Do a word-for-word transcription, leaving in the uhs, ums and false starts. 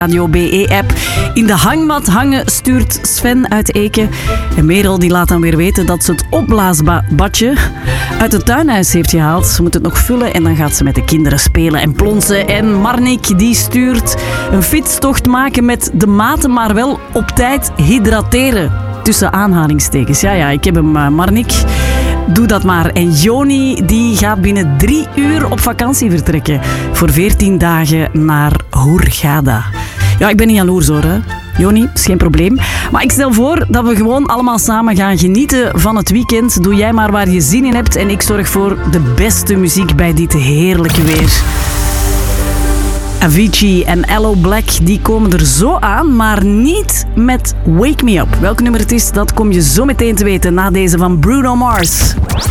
Radio B E-app. In de hangmat hangen stuurt Sven uit Eken. En Merel die laat dan weer weten dat ze het opblaasbadje uit het tuinhuis heeft gehaald. Ze moet het nog vullen en dan gaat ze met de kinderen spelen en plonsen. En Marnik die stuurt een fietstocht maken met de maten, maar wel op tijd hydrateren. Tussen aanhalingstekens. Ja, ja, ik heb hem, uh, Marnik. Doe dat maar. En Joni die gaat binnen drie uur op vakantie vertrekken. Voor veertien dagen naar Hurghada. Ja, ik ben niet jaloers hoor, hè. Joni, is geen probleem. Maar ik stel voor dat we gewoon allemaal samen gaan genieten van het weekend. Doe jij maar waar je zin in hebt en ik zorg voor de beste muziek bij dit heerlijke weer. Avicii en Aloe Black die komen er zo aan, maar niet met Wake Me Up. Welk nummer het is, dat kom je zo meteen te weten na deze van Bruno Mars.